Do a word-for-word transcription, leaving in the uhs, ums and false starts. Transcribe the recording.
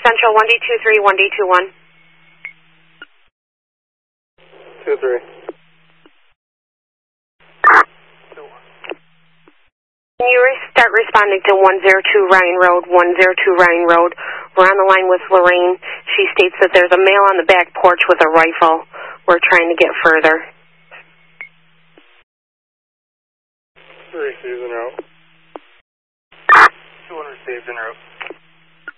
Central, one D two three, one D two one. two three. Can you re start responding to one zero two Ryan Road, one zero two Ryan Road? We're on the line with Lorraine. She states that there's a male on the back porch with a rifle. We're trying to get further. Three, Susan Road. two hundred saved en route.